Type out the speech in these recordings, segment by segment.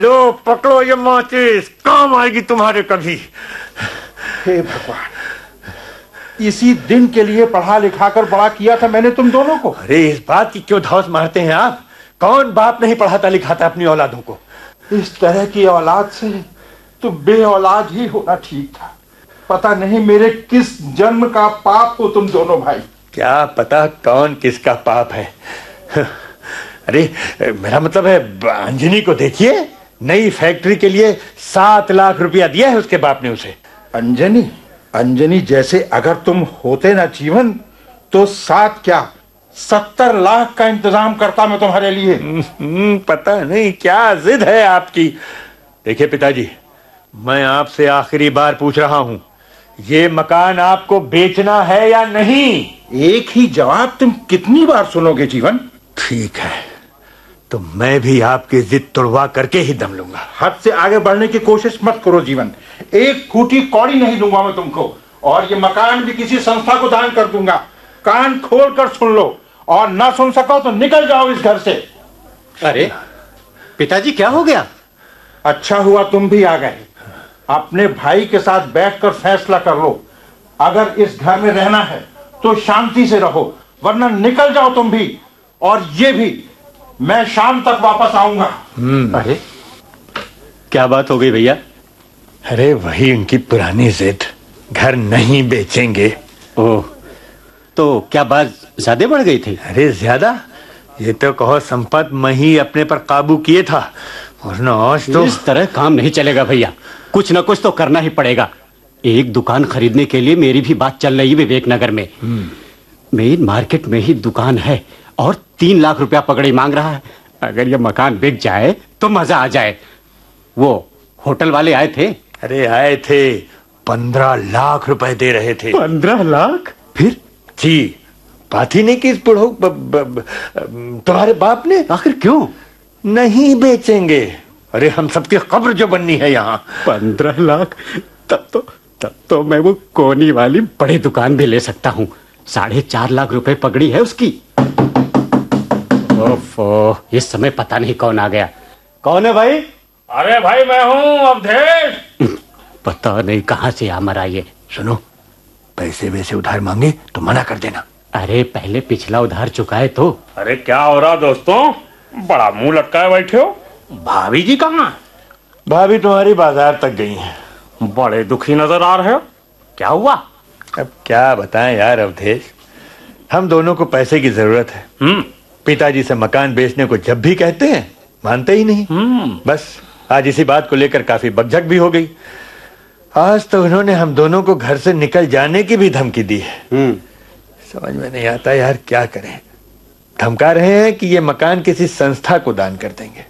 लो पकड़ो ये माचिस, काम आएगी तुम्हारे कभी। हे भगवान, इसी दिन के लिए पढ़ा लिखा कर बड़ा किया था मैंने तुम दोनों को। अरे इस बात की क्यों धौंस मारते हैं आप? कौन बाप नहीं पढ़ाता लिखाता अपनी औलादों को? इस तरह की औलाद से तो बे औलाद ही होना ठीक था। पता नहीं मेरे किस जन्म का पाप हो तुम दोनों भाई। क्या पता कौन किसका पाप है। अरे मेरा मतलब है, अंजनी को देखिए, नई फैक्ट्री के लिए 7 लाख रुपया दिया है उसके बाप ने उसे। अंजनी? अंजनी जैसे अगर तुम होते ना जीवन, तो 7 क्या 70 लाख का इंतजाम करता मैं तुम्हारे लिए। पता नहीं क्या जिद है आपकी। देखिए पिताजी, मैं आपसे आखिरी बार पूछ रहा हूं, ये मकान आपको बेचना है या नहीं? एक ही जवाब तुम कितनी बार सुनोगे जीवन? ठीक है, तो मैं भी आपकी जिद तुड़वा करके ही दम लूंगा। हद से आगे बढ़ने की कोशिश मत करो जीवन। एक फूटी कौड़ी नहीं दूंगा मैं तुमको, और ये मकान भी किसी संस्था को दान कर दूंगा। कान खोल कर सुन लो, और ना सुन सको तो निकल जाओ इस घर से। अरे पिताजी, क्या हो गया? अच्छा हुआ तुम भी आ गए। अपने भाई के साथ बैठकर फैसला कर लो। अगर इस घर में रहना है तो शांति से रहो, वरना निकल जाओ तुम भी, और ये भी। मैं शाम तक वापस आऊंगा। अरे क्या बात हो गई भैया? अरे वही उनकी पुरानी जिद, घर नहीं बेचेंगे। ओह, तो क्या बात ज्यादा बढ़ गई थी? अरे ज्यादा? ये तो कहो संपत मैं ही अपने पर काबू किए था, वरना आज तो। इस तरह काम नहीं चलेगा भैया, कुछ ना कुछ तो करना ही पड़ेगा। एक दुकान खरीदने के लिए मेरी भी बात चल रही है विवेक नगर में। मेन मार्केट में ही दुकान है और 3 लाख रुपया पकड़ी मांग रहा है। अगर ये मकान बिक जाए तो मजा आ जाए। वो होटल वाले आए थे। अरे आए थे, 15 लाख रुपए दे रहे थे। 15 लाख? फिर जी, बात ही नहीं की इस बुढ़ो तुम्हारे बाप ने। आखिर क्यों नहीं बेचेंगे? अरे हम सबकी कब्र जो बननी है यहाँ। 15 लाख? तब तो मैं वो कोनी वाली बड़ी दुकान भी ले सकता हूँ। 4.5 लाख रुपए पगड़ी है उसकी। ओफो, इस समय पता नहीं कौन आ गया। कौन है भाई? अरे भाई मैं हूँ अवधेश। पता नहीं कहाँ से आ मरा ये। सुनो, पैसे वैसे उधार मांगे तो मना कर देना। अरे पहले पिछला उधार चुकाए तो। अरे क्या हो रहा दोस्तों, बड़ा मुंह लटकाए बैठे हो? भाभी जी कहाँ? भाभी तुम्हारी बाजार तक गई हैं। बड़े दुखी नजर आ रहे हो, क्या हुआ? अब क्या बताएं यार अवधेश, हम दोनों को पैसे की जरूरत है। पिताजी से मकान बेचने को जब भी कहते हैं मानते ही नहीं। बस आज इसी बात को लेकर काफी बकझक भी हो गई। आज तो उन्होंने हम दोनों को घर से निकल जाने की भी धमकी दी है। समझ में नहीं आता यार क्या करें। धमका रहे हैं कि ये मकान किसी संस्था को दान कर देंगे।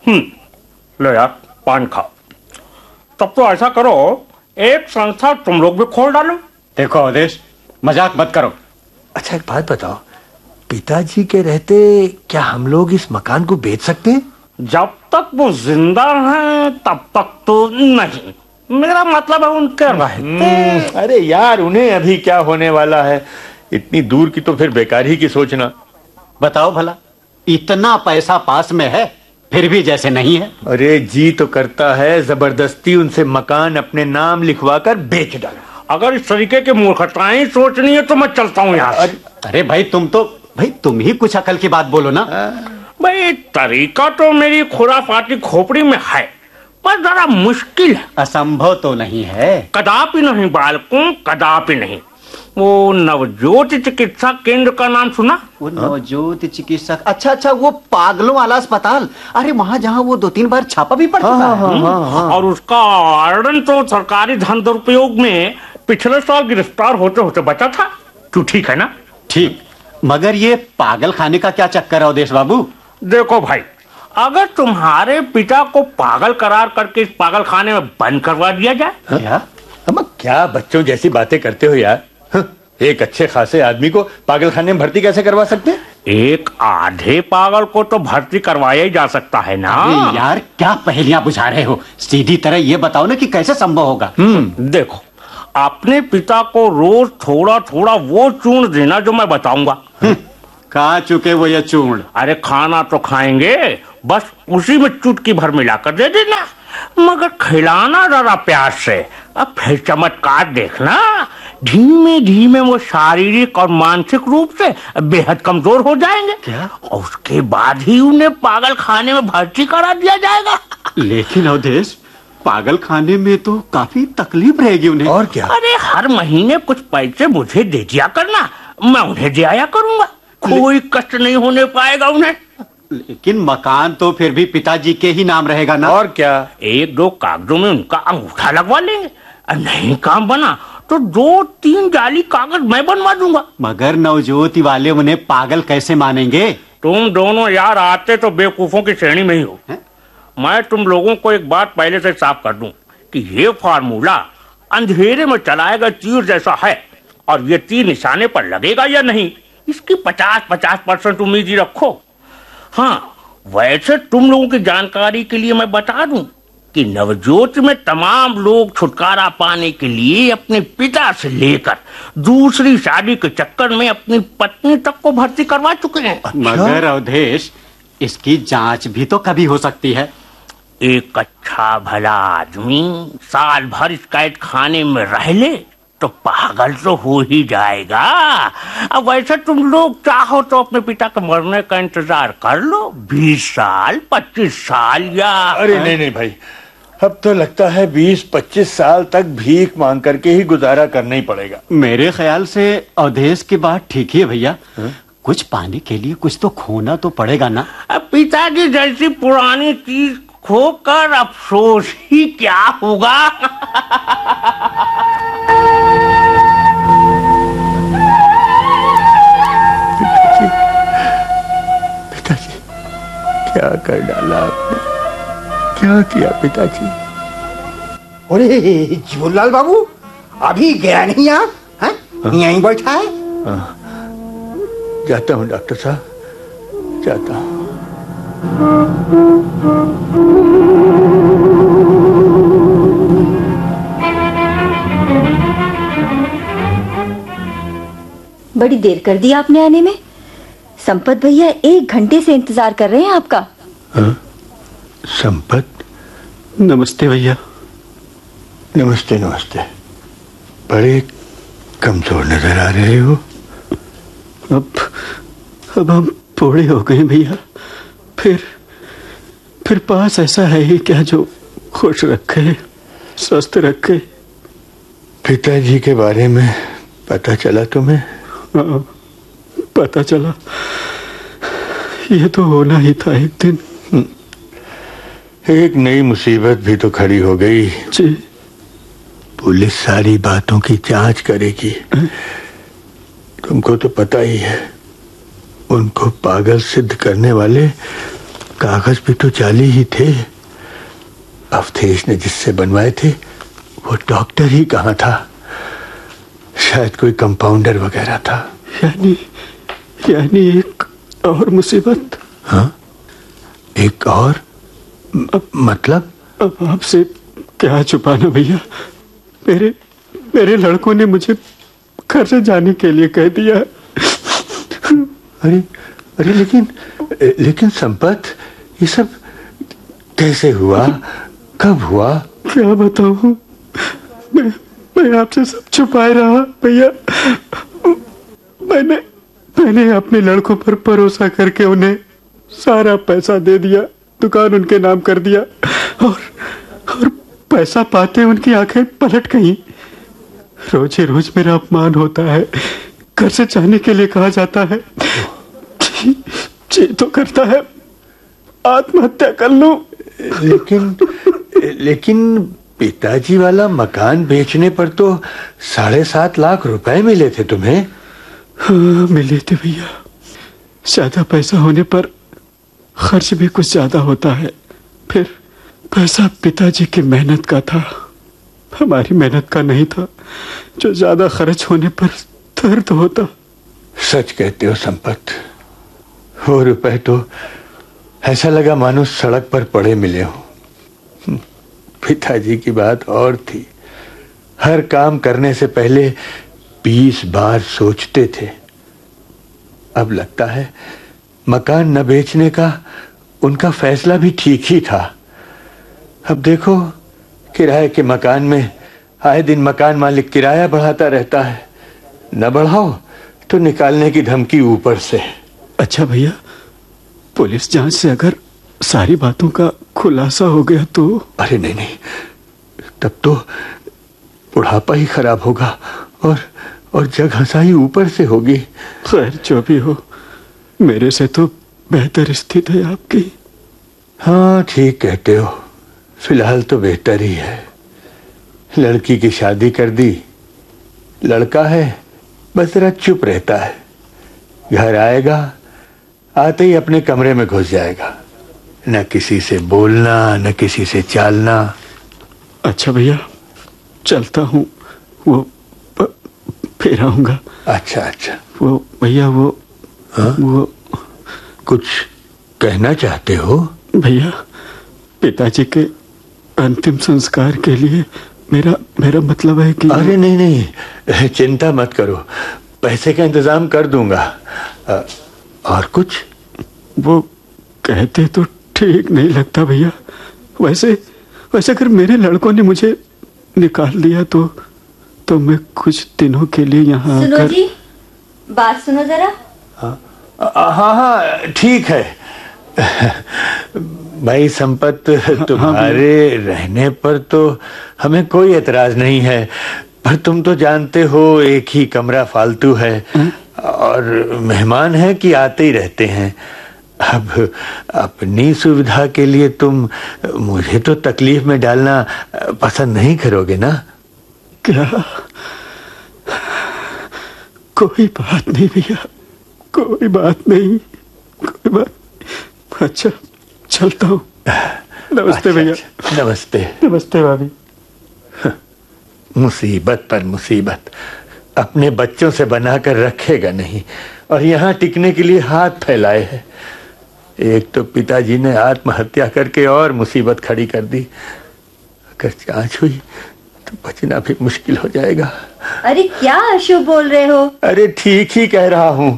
लो यार पान खाओ। तब तो ऐसा करो, एक संस्था तुम लोग भी खोल डालो। देखो अवधेश, मजाक मत करो। अच्छा एक बात बताओ, पिताजी के रहते क्या हम लोग इस मकान को बेच सकते हैं? जब तक वो जिंदा हैं तब तक तो नहीं। मेरा मतलब है उनके रहते। अरे यार उन्हें अभी क्या होने वाला है, इतनी दूर की तो फिर बेकार ही की सोचना। बताओ भला, इतना पैसा पास में है फिर भी जैसे नहीं है। अरे जी तो करता है जबरदस्ती उनसे मकान अपने नाम लिखवा कर बेच डालो। अगर इस तरीके की मूर्खताएं सोचनी है तो मैं चलता हूँ यहाँ से। अरे भाई तुम ही कुछ अकल की बात बोलो ना। भाई तरीका तो मेरी खुराफाती खोपड़ी में है, पर जरा मुश्किल है। असंभव तो नहीं है। कदापि नहीं बालकों, कदापि नहीं। वो नवजोत चिकित्सा केंद्र का नाम सुना? वो नवजोत चिकित्सक? अच्छा, वो पागलों वाला अस्पताल। अरे वहाँ जहाँ वो 2-3 बार छापा भी पड़ चुका है। और उसका वार्डन तो सरकारी धन दुरुपयोग में पिछले साल गिरफ्तार होते होते बचा था। क्यों, ठीक है ना? ठीक, मगर ये पागल खाने का क्या चक्कर है अवधेश बाबू? देखो भाई, अगर तुम्हारे पिता को पागल करार करके इस पागल खाने में बंद करवा दिया जाए। क्या बच्चों जैसी बातें करते हो यार। एक अच्छे खासे आदमी को पागल खाने में भर्ती कैसे करवा सकते हैं? एक आधे पागल को तो भर्ती करवाया ही जा सकता है ना। यार क्या पहेलियां बुझा रहे हो, सीधी तरह ये बताओ ना कि कैसे संभव होगा। देखो, अपने पिता को रोज थोड़ा थोड़ा वो चूर्ण देना जो मैं बताऊंगा। कहाँ चुके वो ये चूर्ण? अरे खाना तो खाएंगे, बस उसी में चुटकी भर मिलाकर दे देना, मगर खिलाना जरा प्यार से। अब फिर चमत्कार देखना, धीमे धीमे वो शारीरिक और मानसिक रूप से बेहद कमजोर हो जाएंगे। क्या? और उसके बाद ही उन्हें पागल खाने में भर्ती करा दिया जाएगा। लेकिन अवधेश, पागल खाने में तो काफी तकलीफ रहेगी उन्हें। और क्या? अरे हर महीने कुछ पैसे मुझे दे दिया करना, मैं उन्हें दे आया करूंगा, कोई कष्ट नहीं होने पाएगा उन्हें। लेकिन मकान तो फिर भी पिताजी के ही नाम रहेगा ना। और क्या? एक दो कागजों में उनका अंगूठा लगवा लेंगे, और नहीं काम बना तो 2-3 जाली कागज मैं बनवा दूंगा। मगर नवज्योति वाले उन्हें पागल कैसे मानेंगे? तुम दोनों यार आते तो बेवकूफों की श्रेणी में ही हो। मैं तुम लोगों को एक बात पहले से साफ कर दूं कि ये फार्मूला अंधेरे में चलाएगा तीर जैसा है, और ये तीर निशाने पर लगेगा या नहीं, इसकी 50-50% उम्मीद ही रखो। हाँ, वैसे तुम लोगों की जानकारी के लिए मैं बता दूं कि नवज्योत में तमाम लोग छुटकारा पाने के लिए अपने पिता से लेकर दूसरी शादी के चक्कर में अपनी पत्नी तक को भर्ती करवा चुके हैं। मगर अवधेश, इसकी जांच भी तो कभी हो सकती है। एक अच्छा भला आदमी साल भर इस कैद खाने में रह ले तो पागल तो हो ही जाएगा। अब वैसे तुम लोग चाहो तो अपने पिता के मरने का इंतजार कर लो, 20 साल 25 साल या। अरे नहीं भाई, अब तो लगता है 20-25 साल तक भीख मांग करके ही गुजारा करना ही पड़ेगा। मेरे ख्याल से अवधेश की बात ठीक ही है भैया। कुछ पाने के लिए कुछ तो खोना तो पड़ेगा ना। अब पिताजी जैसी पुरानी चीज खोकर अफसोस ही क्या होगा। पिताजी, क्या कर डाला आपने? क्या किया पिताजी? अरे जीवनलाल बाबू, अभी गया नहीं आप? यहीं बैठा है? जाता हूँ डॉक्टर साहब, जाता हूँ। बड़ी देर कर दी आपने आने में। संपत भैया 1 घंटे से इंतजार कर रहे हैं आपका। संपत? नमस्ते भैया। नमस्ते नमस्ते। बड़े कमजोर नजर आ रहे हो। अब हम बूढ़े हो गए भैया। फिर पास ऐसा है ही क्या जो खुश रखे, स्वस्थ रखे। पिताजी के बारे में पता चला तुम्हें? हाँ, पता चला। ये तो होना ही था एक दिन। एक नई मुसीबत भी तो खड़ी हो गई। जी। पुलिस सारी बातों की जांच करेगी। तुमको तो पता ही है, उनको पागल सिद्ध करने वाले कागज भी तो जाली ही थे। अवधेश ने जिससे बनवाए थे वो डॉक्टर ही कहाँ था, शायद कोई कंपाउंडर वगैरह था। यानी एक और मुसीबत। हाँ, एक और? मतलब? अब आपसे क्या छुपाना भैया। मेरे लड़कों ने मुझे घर से जाने के लिए कह दिया। अरे लेकिन संपत, ये सब कैसे हुआ, कब हुआ? क्या बताऊं, मैं आपसे सब छुपाए रहा भैया। मैंने अपने लड़कों पर भरोसा करके उन्हें सारा पैसा दे दिया, दुकान उनके नाम कर दिया, और पैसा पाते उनकी आंखें पलट गईं। रोज रोज मेरा अपमान होता है, घर से जाने के लिए कहा जाता है। जी तो करता है आत्महत्या कर लूं। लेकिन पिताजी वाला मकान बेचने पर तो 7.5 लाख रुपए मिले थे तुम्हें। हाँ, मिले थे भैया। ज्यादा पैसा होने पर खर्च भी कुछ ज्यादा होता है। फिर पैसा पिताजी की मेहनत का था, हमारी मेहनत का नहीं था, जो ज्यादा खर्च होने पर दर्द होता। सच कहते हो संपत, वो रुपए तो ऐसा लगा मानो सड़क पर पड़े मिले हो। पिताजी की बात और थी, हर काम करने से पहले 20 बार सोचते थे। अब लगता है मकान न बेचने का उनका फैसला भी ठीक ही था। अब देखो, किराए के मकान में आए दिन मकान मालिक किराया बढ़ाता रहता है, न बढ़ाओ तो निकालने की धमकी ऊपर से। अच्छा भैया, पुलिस जांच से अगर सारी बातों का खुलासा हो गया तो? अरे नहीं नहीं, तब तो बुढ़ापा ही खराब होगा और जग हंसाई ऊपर से होगी। खैर जो भी हो, मेरे से तो बेहतर स्थिति है आपकी। हाँ ठीक कहते हो, फिलहाल तो बेहतर ही है। लड़की की शादी कर दी, लड़का है बस जरा चुप रहता है, घर आएगा आते ही अपने कमरे में घुस जाएगा, न किसी से बोलना न किसी से चालना। अच्छा भैया, चलता हूँ, वो फिर आऊंगा। अच्छा अच्छा। वो भैया वो कुछ कहना चाहते हो? भैया, पिताजी के अंतिम संस्कार के लिए मेरा मतलब है कि... अरे नहीं नहीं, चिंता मत करो, पैसे का इंतजाम कर दूंगा। और कुछ? वो कहते तो ठीक नहीं लगता भैया, वैसे अगर मेरे लड़कों ने मुझे निकाल दिया तो मैं कुछ दिनों के लिए यहाँ सुनो जी, बात सुनो जरा। हाँ ठीक है भाई, संपत तुम्हारे रहने पर तो हमें कोई एतराज नहीं है, पर तुम तो जानते हो एक ही कमरा फालतू है और मेहमान है कि आते ही रहते हैं। अब अपनी सुविधा के लिए तुम मुझे तो तकलीफ में डालना पसंद नहीं करोगे ना? क्या? कोई बात नहीं भैया, कोई बात नहीं, कोई बात। अच्छा चलता हूँ। नमस्ते भैया। अच्छा, नमस्ते। नमस्ते भाभी। मुसीबत पर मुसीबत अपने बच्चों से बनाकर रखेगा नहीं और यहाँ टिकने के लिए हाथ फैलाए है। एक तो पिताजी ने आत्महत्या करके और मुसीबत खड़ी कर दी, अगर जांच हुई तो बचना भी मुश्किल हो जाएगा। अरे क्या अशुभ बोल रहे हो? अरे ठीक ही कह रहा हूँ।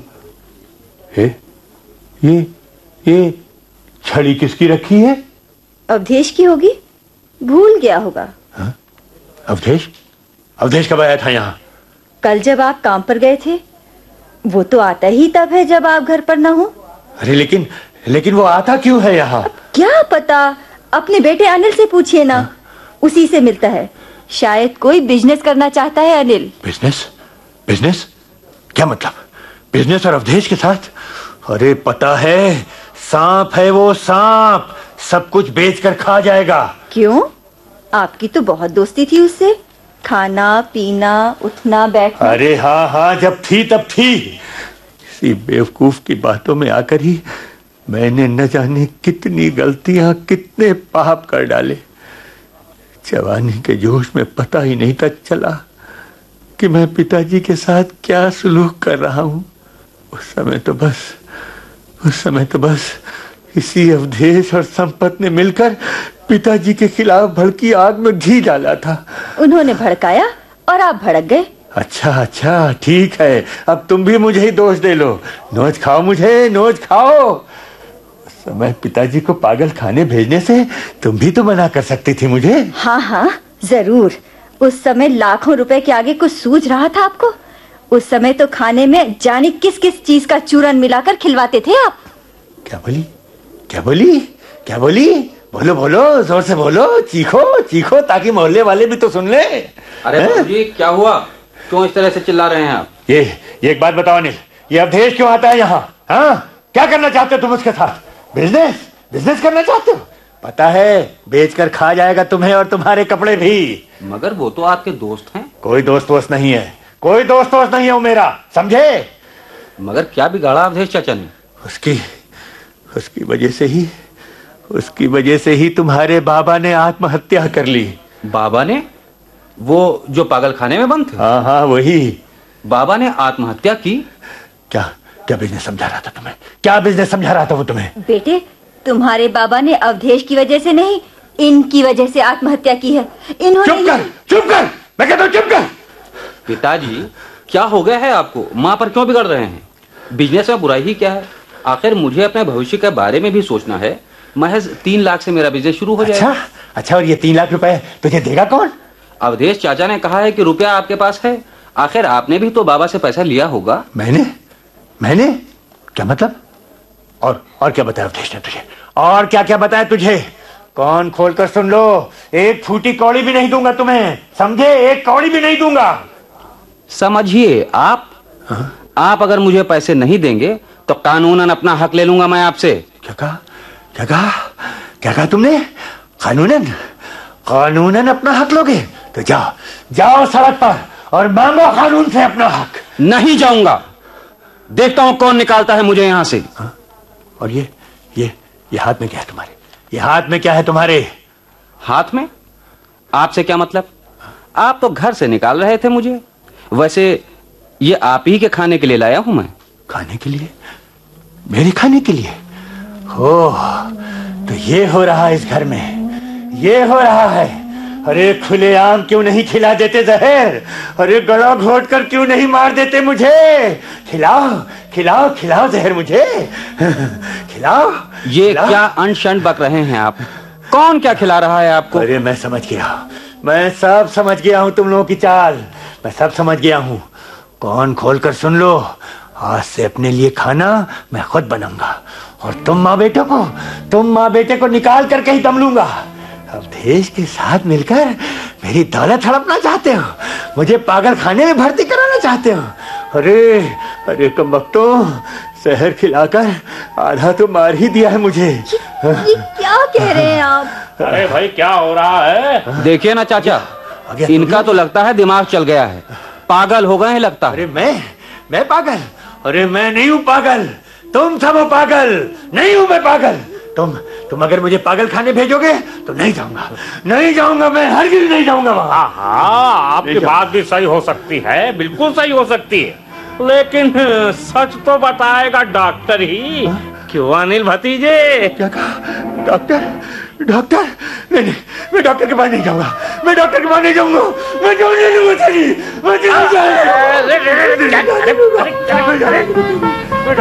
ये छड़ी किसकी रखी है? अवधेश की होगी, भूल गया होगा। हाँ? अवधेश कब आया था यहाँ? कल जब आप काम पर गए थे। वो तो आता ही तब है जब आप घर पर ना हो। अरे लेकिन वो आता क्यों है यहाँ? क्या पता, अपने बेटे अनिल से पूछिए ना। हाँ? उसी से मिलता है, शायद कोई बिजनेस करना चाहता है अनिल। बिजनेस? क्या मतलब? बिजनेस और अवधेश के साथ? अरे पता है, सांप है वो, सांप सब कुछ बेचकर खा जाएगा। क्यों? आपकी तो बहुत दोस्ती थी उससे, खाना पीना उठना बैठना। अरे हाँ, जब थी तब थी। इसी बेवकूफ की बातों में आकर ही मैंने न जाने कितनी गलतियां, कितने पाप कर डाले। जवानी के जोश में पता ही नहीं था चला कि मैं पिताजी के साथ क्या सुलूक कर रहा हूं। उस समय तो बस इसी अवधेश और संपत ने मिलकर पिताजी के खिलाफ भड़की आग में घी डाला था। उन्होंने भड़काया और आप भड़क गए। अच्छा ठीक है, अब तुम भी मुझे ही दोष दे लो। नोच खाओ मुझे, नोच खाओ। उस समय पिताजी को पागल खाने भेजने से तुम भी तो मना कर सकती थी मुझे। हाँ जरूर। उस समय लाखों रुपए के आगे कुछ सूझ रहा था आपको? उस समय तो खाने में जाने किस किस चीज का चूरन मिलाकर खिलवाते थे आप। क्या बोली? बोलो, जोर से बोलो, चीखो ताकि मोहल्ले वाले भी तो सुन ले। अरे बाबूजी, क्या हुआ? क्यों इस तरह से चिल्ला रहे हैं आप? ये एक बात बताओ अनिल, ये अवधेश क्यों आता है यहाँ? हाँ, क्या करना चाहते हो तुम उसके साथ? बिजनेस करना चाहते हो? पता है बेचकर खा जाएगा तुम्हें और तुम्हारे कपड़े भी। मगर वो तो आपके दोस्त हैं। कोई दोस्त नहीं है वो मेरा, समझे? मगर क्या बिगाड़ा अवधेश चाचा ने? उसकी वजह से ही तुम्हारे बाबा ने आत्महत्या कर ली। बाबा ने? वो जो पागल खाने में बंद थे? हाँ वही। बाबा ने आत्महत्या की? क्या बिजनेस समझा रहा था तुम्हें? क्या बिजनेस समझा रहा था वो तुम्हें? बेटे, तुम्हारे बाबा ने अवधेश की वजह से नहीं, इनकी वजह से आत्महत्या की है। इन्होंने चुप कर, मैं कहता हूँ चुप कर। पिताजी, क्या हो गया है आपको? माँ पर क्यों बिगड़ रहे हैं? बिजनेस में बुराई ही क्या है? आखिर मुझे अपने भविष्य के बारे में भी सोचना है। महज 3 लाख से मेरा बिजनेस शुरू हो जाएगा। अच्छा अच्छा, और ये 3 लाख रुपए तुझे देगा कौन? अवधेश चाचा ने कहा है कि रुपया आपके पास है। आखिर आपने भी तो बाबा से पैसा लिया होगा। मैंने क्या मतलब? और क्या बताया अवधेश ने तुझे? और क्या क्या बताया तुझे? कौन खोलकर सुन लो, एक फूटी कौड़ी भी नहीं दूंगा तुम्हें, समझे? एक कौड़ी भी नहीं दूंगा। समझिए आप अगर मुझे पैसे नहीं देंगे तो कानूनन अपना हक ले लूंगा मैं आपसे। क्या कहा तुमने? कानूनन अपना हक लोगे? तो जाओ सड़क पर और मांगो कानून से अपना हक। नहीं जाऊंगा, देखता हूं कौन निकालता है मुझे यहां से। और ये हाथ में क्या है तुम्हारे? ये हाथ में क्या है तुम्हारे? हाथ में? आपसे क्या मतलब? आप तो घर से निकाल रहे थे मुझे। वैसे ये आप ही के खाने के लिए लाया हूं मैं। खाने के लिए? मेरे खाने के लिए? हो तो ये हो रहा है इस घर में, ये हो रहा है। अरे खुलेआम क्यों नहीं खिला देते जहर? अरे गला घोट कर क्यों नहीं मार देते मुझे? खिलाओ जहर मुझे, खिलाओ। ये क्या अनशन बक रहे हैं आप? कौन क्या खिला रहा है आपको? अरे मैं समझ गया, मैं सब समझ गया हूं तुम लोगों की चाल, मैं सब समझ गया हूं। कौन खोलकर सुन लो, आज से अपने लिए खाना मैं खुद बनाऊंगा और तुम माँ बेटे को निकाल करके ही दम लूंगा। अवधेश के साथ मिलकर मेरी दौलत हड़पना चाहते हो, मुझे पागल खाने में भर्ती कराना चाहते हो। अरे कमबख्तों, जहर खिलाकर आधा तो मार ही दिया है मुझे। ये क्या कह रहे हैं आप? अरे भाई क्या हो रहा है? देखिए ना चाचा, इनका तो लगता है दिमाग चल गया है, पागल हो गए हैं लगता है। अरे मैं पागल? अरे मैं नहीं हूँ पागल, तुम सब हो पागल, नहीं हूँ मैं पागल। तुम अगर मुझे पागल खाने भेजोगे तो नहीं जाऊंगा, मैं हरगिज़ नहीं जाऊंगा वहां। हाँ, आपकी बात भी सही हो सकती है, बिल्कुल सही हो सकती है, लेकिन सच तो बताएगा डॉक्टर ही। क्यों अनिल भतीजे? क्या कहा? डॉक्टर? नहीं, मैं डॉक्टर के पास नहीं जाऊंगा, मैं जाने दूंगा।